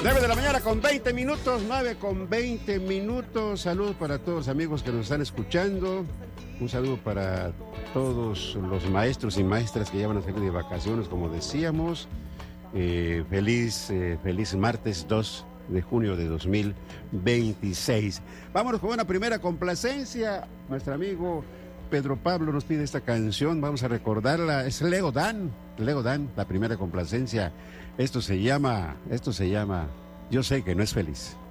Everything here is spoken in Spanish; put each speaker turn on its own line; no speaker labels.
9 de la mañana con 20 minutos, 9 con 20 minutos. Saludos para todos los amigos que nos están escuchando. Un saludo para todos los maestros y maestras que ya van a salir de vacaciones, como decíamos. Feliz martes 2 de junio de 2026. Vámonos con una primera complacencia. Nuestro amigo Pedro Pablo nos pide esta canción. Vamos a recordarla. Es Leo Dan, la primera complacencia. Esto se llama Yo sé que no es feliz.